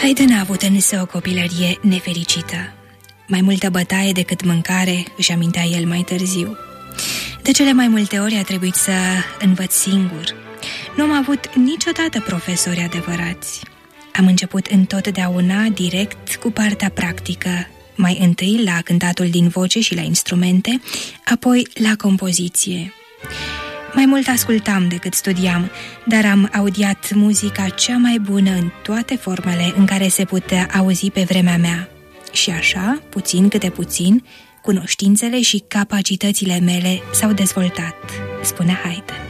Haydn a avut însă o copilărie nefericită. Mai multă bătaie decât mâncare, își amintea el mai târziu. De cele mai multe ori a trebuit să învăț singur. Nu am avut niciodată profesori adevărați. Am început întotdeauna direct cu partea practică, mai întâi la cântatul din voce și la instrumente, apoi la compoziție. Mai mult ascultam decât studiam, dar am audiat muzica cea mai bună în toate formele în care se putea auzi pe vremea mea. Și așa, puțin câte puțin, cunoștințele și capacitățile mele s-au dezvoltat, spune Haydn.